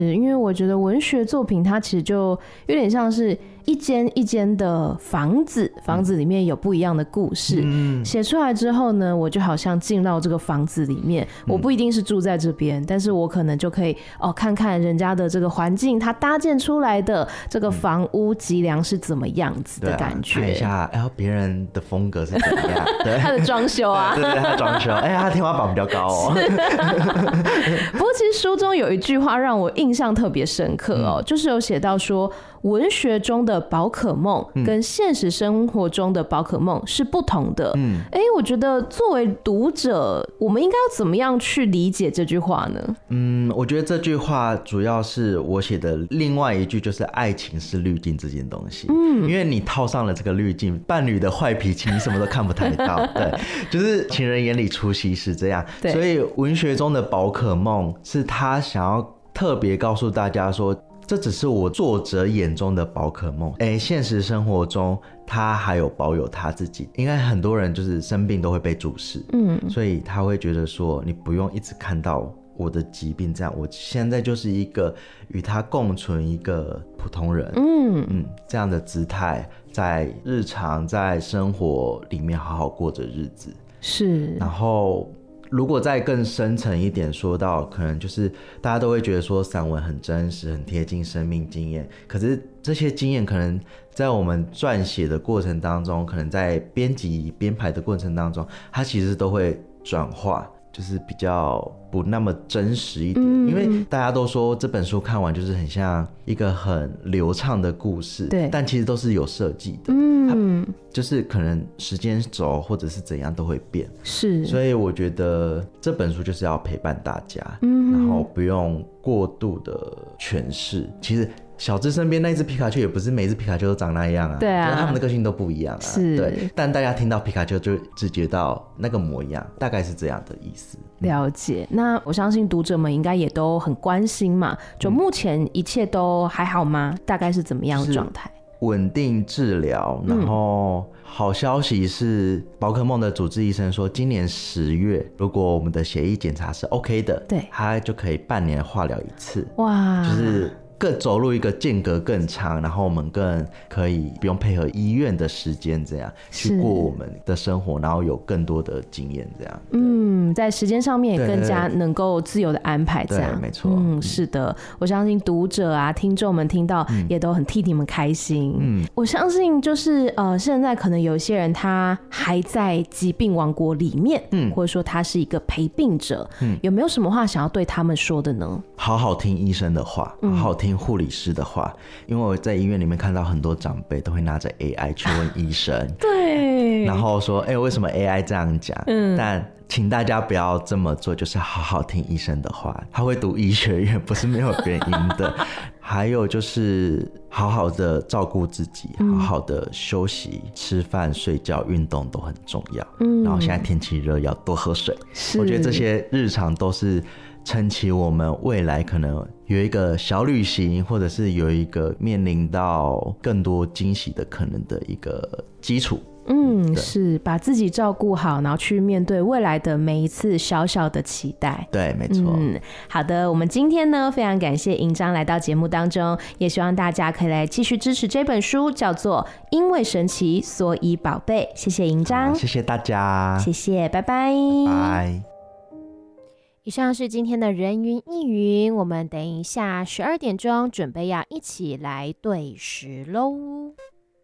因为我觉得文学作品它其实就有点像是一间一间的房子，房子里面有不一样的故事，写出来之后呢，我就好像进到这个房子里面，我不一定是住在这边，但是我可能就可以看看人家的这个环境，它搭建出来的这个房屋脊梁是怎么样子的感觉， 看一下别人的风格是怎么样，对， 他的装修啊， 对，他的装修，他天花板比较高哦。 不过其实书中有一句话让我印象特别深刻就是有写到说，文学中的宝可梦跟现实生活中的宝可梦是不同的。我觉得作为读者，我们应该要怎么样去理解这句话呢？ 我觉得这句话主要是我写的另外一句，就是爱情是滤镜这件东西。因为你套上了这个滤镜，伴侣的坏脾气你什么都看不太到，对，就是情人眼里出西施这样。所以文学中的宝可梦是他想要特别告诉大家说，这只是我作者眼中的宝可梦，现实生活中他还有保有他自己。应该很多人就是生病都会被注视，所以他会觉得说，你不用一直看到我的疾病这样，我现在就是一个与他共存一个普通人，这样的姿态，在日常在生活里面好好过着日子。是，然后如果再更深层一点说到，可能就是大家都会觉得说散文很真实，很贴近生命经验，可是这些经验可能在我们撰写的过程当中，可能在编辑编排的过程当中，它其实都会转化，就是比较不那么真实一点。因为大家都说这本书看完就是很像一个很流畅的故事，对，但其实都是有设计的，就是可能时间轴或者是怎样都会变，是，所以我觉得这本书就是要陪伴大家，然后不用过度的诠释。其实小智身边那一只皮卡丘也不是每一只皮卡丘都长那样啊，对啊，他们的个性都不一样啊，是，对，但大家听到皮卡丘就直觉到那个模样，大概是这样的意思。 了解，那我相信读者们应该也都很关心嘛，就目前一切都还好吗？大概是怎么样的状态？ 稳定治疗，然后好消息是宝可梦的主治医生说，今年10月如果我们的血液检查是 OK 的，对，他就可以半年化疗一次。哇，就是更走入一个间隔更长，然后我们更可以不用配合医院的时间，这样去过我们的生活，然后有更多的经验，这样。在时间上面也更加能够自由的安排，这样。对，没错。是的，我相信读者啊、听众们听到也都很替你们开心。我相信就是现在可能有一些人他还在疾病王国里面，或者说他是一个陪病者，有没有什么话想要对他们说的呢？好好听医生的话，好好听护理师的话，因为我在医院里面看到很多长辈都会拿着 AI 去问医生，对，然后说为什么 AI 这样讲？但请大家不要这么做，就是好好听医生的话，他会读医学院，不是没有原因的。还有就是好好的照顾自己，好好的休息，吃饭、睡觉、运动都很重要。然后现在天气热，要多喝水。我觉得这些日常都是撑起我们未来可能有一个小旅行，或者是有一个面临到更多惊喜的可能的一个基础。是把自己照顾好，然后去面对未来的每一次小小的期待。对，没错。好的，我们今天呢非常感谢银章来到节目当中，也希望大家可以来继续支持这本书，叫做《因为神奇所以宝贝》。谢谢银章，谢谢大家，谢谢，拜拜，拜拜。以上是今天的人云亦云，我们等一下12点钟准备要一起来对时喽。